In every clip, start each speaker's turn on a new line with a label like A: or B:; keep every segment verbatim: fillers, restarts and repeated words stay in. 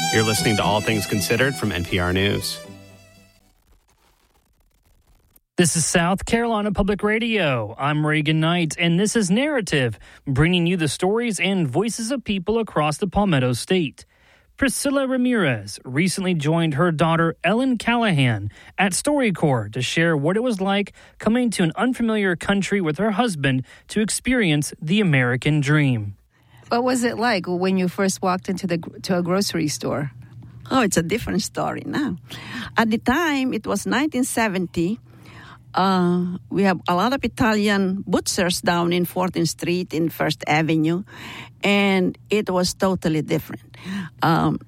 A: You're listening to All Things Considered from N P R News.
B: This is South Carolina Public Radio. I'm Reagan Knight, and this is Narrative, bringing you the stories and voices of people across the Palmetto State. Priscilla Ramirez recently joined her daughter Ellen Callahan at StoryCorps to share what it was like coming to an unfamiliar country with her husband to experience the American dream.
C: What was it like when you first walked into the to a grocery store?
D: Oh, it's a different story now. At the time, it was nineteen seventy. Uh, we have a lot of Italian butchers down in fourteenth Street in First Avenue, and it was totally different. Um,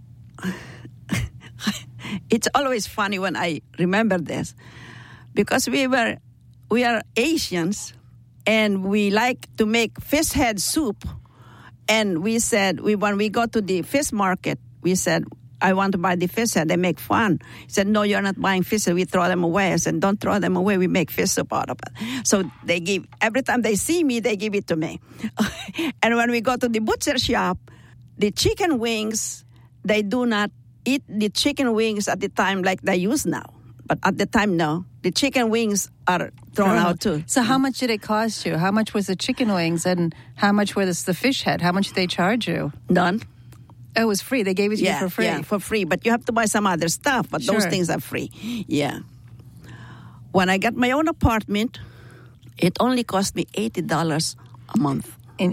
D: it's always funny when I remember this, because we were we are Asians, and we like to make fish head soup. And we said, we when we go to the fish market, we said, I want to buy the fish head. They make fun. He said, no, you're not buying fish head. We throw them away. I said, don't throw them away. We make fish soup out of it. So they give, every time they see me, they give it to me. And when we go to the butcher shop, the chicken wings, they do not eat the chicken wings at the time like they use now. But at the time, no. The chicken wings are thrown
C: Oh.
D: out too.
C: So how much did it cost you? How much was the chicken wings, and how much was the fish head? How much did they charge you?
D: None.
C: Oh, it was free. They gave it to
D: Yeah,
C: you for free.
D: yeah, for free. But you have to buy some other stuff. But those
C: Sure.
D: things are free. Yeah. When I got my own apartment, it only cost me eighty dollars a month
C: In-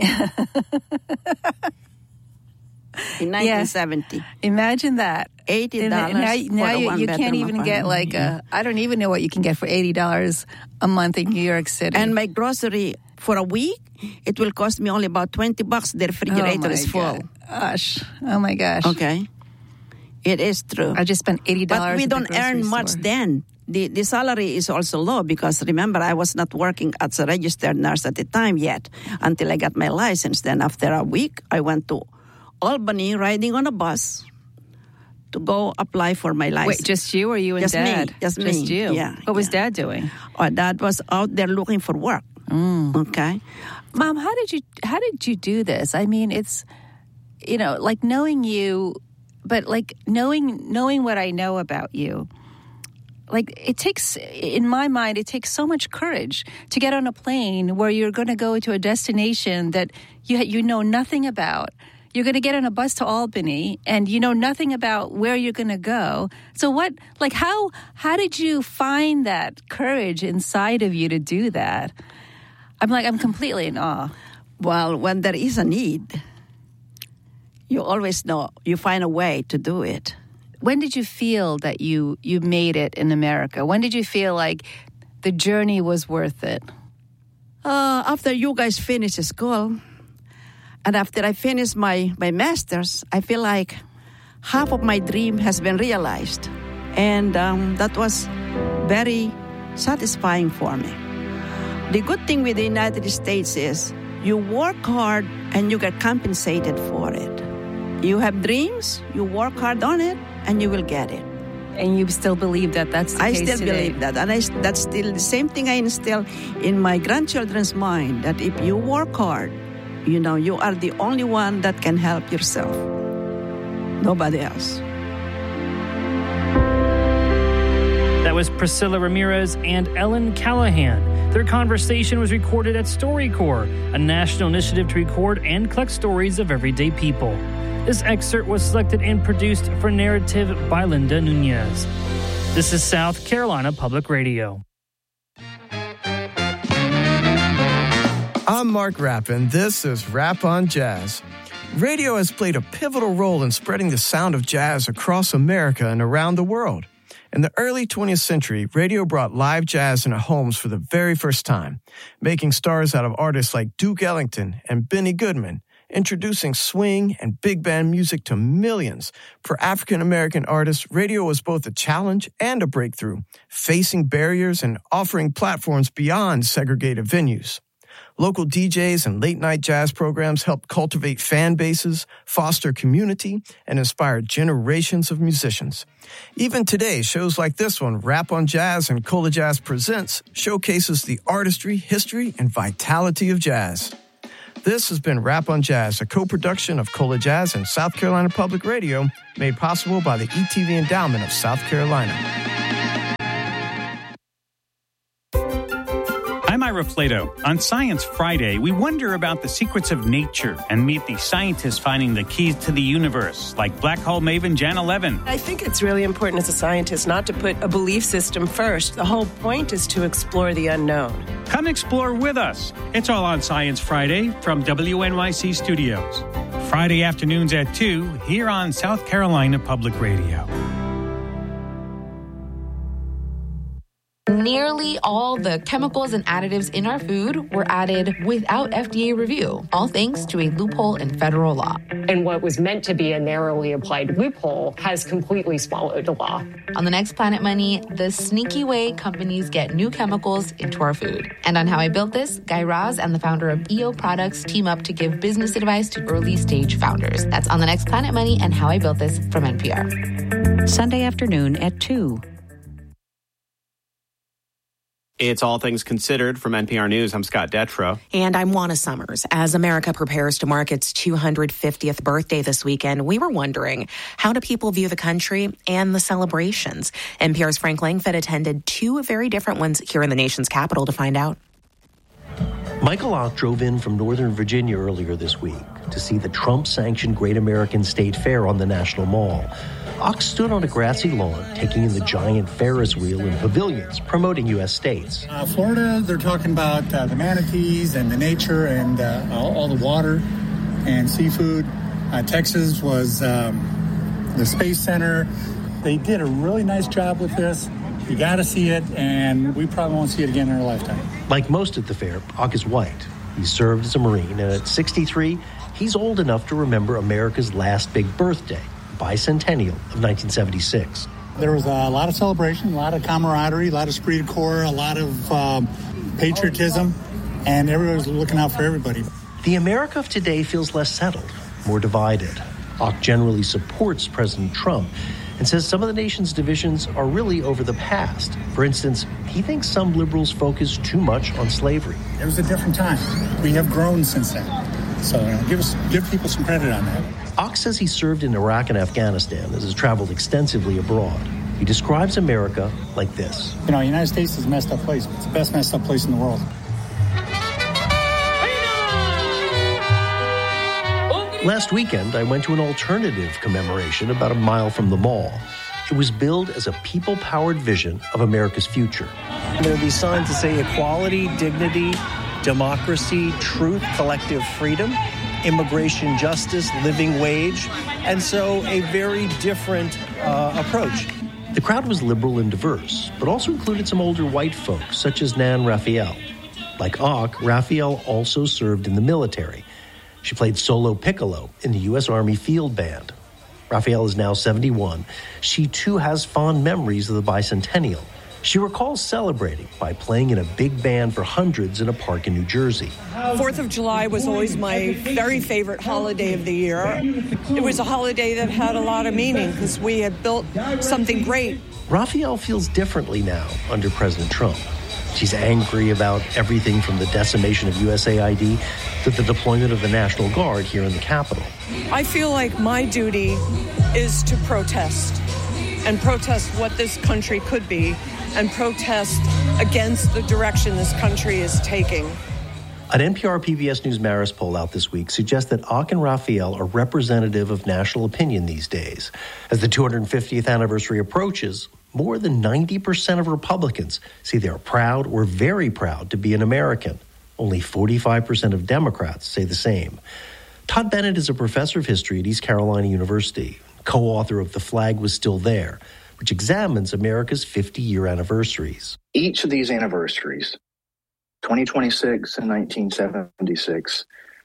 D: in nineteen seventy.
C: Imagine that.
D: eighty
C: And
D: dollars
C: now,
D: for
C: now
D: a
C: you, you can't
D: one-bedroom
C: even get
D: apartment.
C: like a, I don't even know what you can get for eighty dollars a month in New York City.
D: And my grocery for a week, it will cost me only about twenty bucks. The refrigerator
C: oh my
D: is full.
C: Gosh. Oh my gosh.
D: Okay. It is true.
C: I just spent eighty dollars.
D: But we
C: at the
D: don't
C: grocery
D: earn much
C: store.
D: then. The the salary is also low because, remember, I was not working as a registered nurse at the time yet until I got my license. Then after a week, I went to Albany riding on a bus to go apply for my license.
C: Wait, just you or you and
D: Just me,
C: Dad?
D: just me,
C: Just you?
D: yeah,
C: What was
D: yeah.
C: Dad doing?
D: Oh, Dad was out there looking for work.
C: Mm.
D: Okay.
C: Mom, how did you how did you do this? I mean, it's, you know, like knowing you, but like knowing knowing what I know about you. Like, it takes, in my mind, it takes so much courage to get on a plane where you're going to go to a destination that you you know nothing about. You're going to get on a bus to Albany, and you know nothing about where you're going to go. So what, like, how how did you find that courage inside of you to do that? I'm like, I'm completely in awe.
D: Well, when there is a need, you always know, you find a way to do it.
C: When did you feel that you you made it in America? When did you feel like the journey was worth it?
D: Uh, after you guys finish school, and after I finish my, my master's, I feel like half of my dream has been realized. And um, that was very satisfying for me. The good thing with the United States is you work hard and you get compensated for it. You have dreams, you work hard on it, and you will get it.
C: And you still believe that that's the
D: I
C: case
D: still
C: today?
D: believe that. And I, that's still the same thing I instill in my grandchildren's mind, that if you work hard, you know, you are the only one that can help yourself. Nobody else.
B: That was Priscilla Ramirez and Ellen Callahan. Their conversation was recorded at StoryCorps, a national initiative to record and collect stories of everyday people. This excerpt was selected and produced for Narrative by Linda Nunez. This is South Carolina Public Radio.
E: I'm Mark Rapp, and this is Rap on Jazz. Radio has played a pivotal role in spreading the sound of jazz across America and around the world. In the early twentieth century, radio brought live jazz into homes for the very first time, making stars out of artists like Duke Ellington and Benny Goodman, introducing swing and big band music to millions. For African-American artists, radio was both a challenge and a breakthrough, facing barriers and offering platforms beyond segregated venues. Local D Js and late-night jazz programs helped cultivate fan bases, foster community, and inspire generations of musicians. Even today, shows like this one, Rap on Jazz and Cola Jazz Presents, showcases the artistry, history, and vitality of jazz. This has been Rap on Jazz, a co-production of Cola Jazz and South Carolina Public Radio, made possible by the E T V Endowment of South Carolina.
F: I'm Ira Plato. On Science Friday, we wonder about the secrets of nature and meet the scientists finding the keys to the universe, like black hole maven Jan Levin.
G: I think it's really important as a scientist not to put a belief system first. The whole point is to explore the unknown.
F: Come explore with us. It's all on Science Friday from W N Y C Studios. Friday afternoons at two here on South Carolina Public Radio.
H: Nearly all the chemicals and additives in our food were added without F D A review, all thanks to a loophole in federal law.
I: And what was meant to be a narrowly applied loophole has completely swallowed the law.
H: On the next Planet Money, the sneaky way companies get new chemicals into our food. And on How I Built This, Guy Raz and the founder of E O Products team up to give business advice to early-stage founders. That's on the next Planet Money and How I Built This from N P R.
J: Sunday afternoon at two.
A: It's All Things Considered from N P R News. I'm Scott Detrow.
K: And I'm Juana Summers. As America prepares to mark its two hundred fiftieth birthday this weekend, we were wondering, how do people view the country and the celebrations? N P R's Frank Langford attended two very different ones here in the nation's capital to find out.
L: Michael Ock drove in from Northern Virginia earlier this week to see the Trump-sanctioned Great American State Fair on the National Mall. Ock stood on a grassy lawn, taking in the giant Ferris wheel and pavilions, promoting U S states.
M: Uh, Florida, they're talking about uh, the manatees and the nature and uh, all, all the water and seafood. Uh, Texas was um, the Space Center. They did a really nice job with this. You got to see it, and we probably won't see it again in our lifetime.
L: Like most at the fair, Ock is white. He served as a Marine, and at sixty-three, he's old enough to remember America's last big birthday, bicentennial of nineteen seventy-six.
M: There was a lot of celebration, a lot of camaraderie, a lot of esprit de corps, a lot of um, patriotism, and everybody was looking out for everybody.
L: The America of today feels less settled, more divided. Ock generally supports President Trump and says some of the nation's divisions are really over the past. For instance, he thinks some liberals focus too much on slavery.
M: It was a different time. We have grown since then. So you know, give us, give people some credit on that.
L: Ock says he served in Iraq and Afghanistan and has traveled extensively abroad. He describes America like this.
M: You know, the United States is a messed up place. It's the best messed up place in the world.
L: Last weekend, I went to an alternative commemoration about a mile from the mall. It was billed as a people-powered vision of America's future.
N: There are these signs that say equality, dignity, democracy, truth, collective freedom, immigration justice, living wage, and so a very different uh, approach.
L: The crowd was liberal and diverse, but also included some older white folks, such as Nan Raphael. Like Ock, Raphael also served in the military. She played solo piccolo in the U S Army Field Band. Raphael is now seventy-one. She, too, has fond memories of the bicentennial. She recalls celebrating by playing in a big band for hundreds in a park in New Jersey.
O: Fourth of July was always my very favorite holiday of the year. It was a holiday that had a lot of meaning because we had built something great.
L: Raphael feels differently now under President Trump. She's angry about everything from the decimation of U S A I D to the deployment of the National Guard here in the Capitol.
O: I feel like my duty is to protest and protest what this country could be and protest against the direction this country is taking.
L: An N P R P B S News Marist poll out this week suggests that Ock and Raphael are representative of national opinion these days. As the two hundred fiftieth anniversary approaches, more than ninety percent of Republicans say they are proud or very proud to be an American. Only forty-five percent of Democrats say the same. Todd Bennett is a professor of history at East Carolina University, co-author of The Flag Was Still There, which examines America's fifty-year anniversaries.
P: Each of these anniversaries, twenty twenty-six and nineteen seventy-six,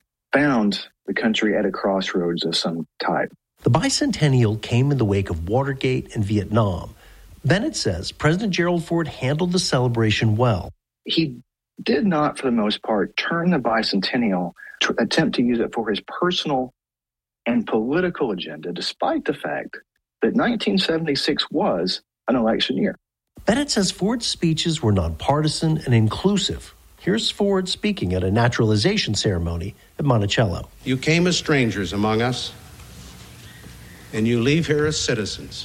P: found the country at a crossroads of some type.
L: The bicentennial came in the wake of Watergate and Vietnam. Bennett says President Gerald Ford handled the celebration well.
P: He did not, for the most part, turn the bicentennial to attempt to use it for his personal and political agenda, despite the fact that nineteen seventy-six was an election year.
L: Bennett says Ford's speeches were nonpartisan and inclusive. Here's Ford speaking at a naturalization ceremony at Monticello.
Q: You came as strangers among us, and you leave here as citizens.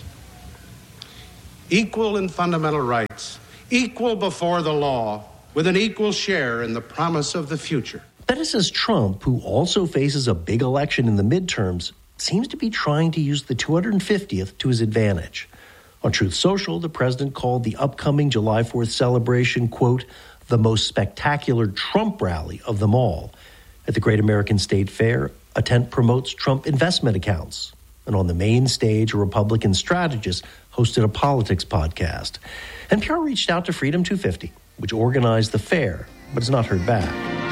Q: Equal in fundamental rights, equal before the law, with an equal share in the promise of the future.
L: Bennett says Trump, who also faces a big election in the midterms, seems to be trying to use the two hundred fiftieth to his advantage. On Truth Social, the president called the upcoming July fourth celebration, quote, the most spectacular Trump rally of them all. At the Great American State Fair, a tent promotes Trump investment accounts. And on the main stage, a Republican strategist hosted a politics podcast. N P R reached out to Freedom two fifty, which organized the fair, but has not heard back.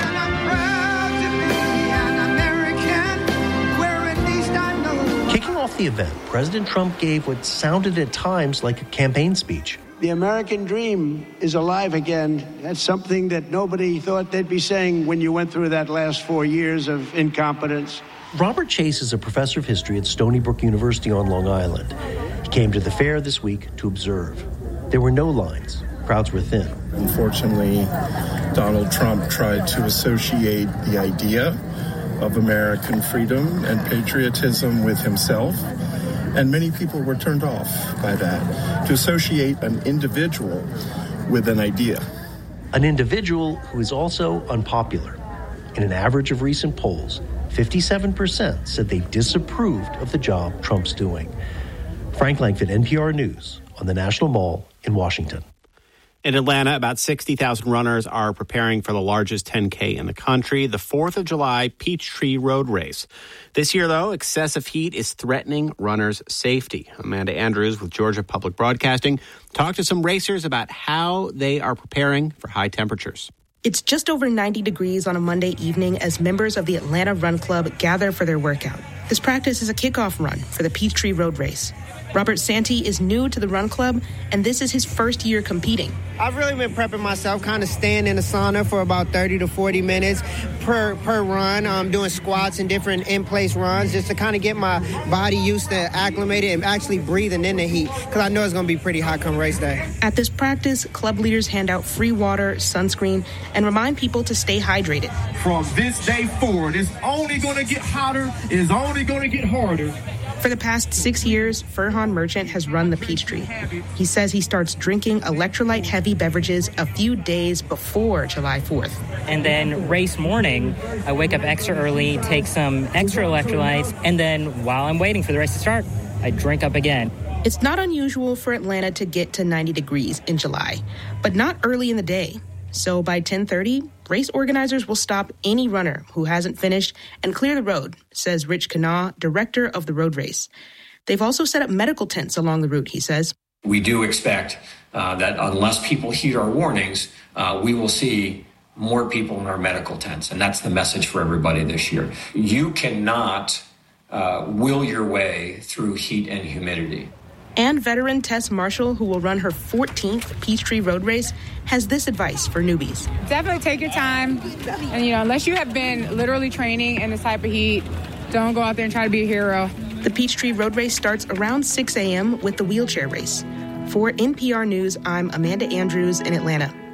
L: Kicking off the event, President Trump gave what sounded at times like a campaign speech.
R: The American dream is alive again. That's something that nobody thought they'd be saying when you went through that last four years of incompetence.
L: Robert Chase is a professor of history at Stony Brook University on Long Island. He came to the fair this week to observe. There were no lines. Crowds were thin.
S: Unfortunately, Donald Trump tried to associate the idea of American freedom and patriotism with himself, and many people were turned off by that. To associate an individual with an idea.
L: An individual who is also unpopular. In an average of recent polls, fifty-seven percent said they disapproved of the job Trump's doing. Frank Langford, N P R News, on the National Mall in Washington.
A: In Atlanta, about sixty thousand runners are preparing for the largest ten K in the country, the fourth of July Peachtree Road Race. This year, though, excessive heat is threatening runners' safety. Amanda Andrews with Georgia Public Broadcasting talked to some racers about how they are preparing for high temperatures.
T: It's just over ninety degrees on a Monday evening as members of the Atlanta Run Club gather for their workout. This practice is a kickoff run for the Peachtree Road Race. Robert Santee is new to the Run Club, and this is his first year competing.
U: I've really been prepping myself, kind of staying in the sauna for about thirty to forty minutes per per run. I'm doing squats and different in-place runs just to kind of get my body used to acclimated and actually breathing in the heat because I know it's going to be pretty hot come race day.
T: At this practice, club leaders hand out free water, sunscreen, and remind people to stay hydrated.
V: From this day forward, it's only going to get hotter, it's only going to get harder.
T: For the past six years, Furhan Merchant has run the Peachtree. He says he starts drinking electrolyte-heavy beverages a few days before July fourth.
W: And then race morning, I wake up extra early, take some extra electrolytes, and then while I'm waiting for the race to start, I drink up again.
T: It's not unusual for Atlanta to get to ninety degrees in July, but not early in the day. So by ten thirty, race organizers will stop any runner who hasn't finished and clear the road, says Rich Kanaw, director of the road race. They've also set up medical tents along the route, he says.
X: We do expect uh, that unless people heed our warnings, uh, we will see more people in our medical tents. And that's the message for everybody this year. You cannot uh, will your way through heat and humidity.
T: And veteran Tess Marshall, who will run her fourteenth Peachtree Road Race, has this advice for newbies.
Y: Definitely take your time. And, you know, unless you have been literally training in this type of heat, don't go out there and try to be a hero.
T: The Peachtree Road Race starts around six a.m. with the wheelchair race. For N P R News, I'm Amanda Andrews in Atlanta.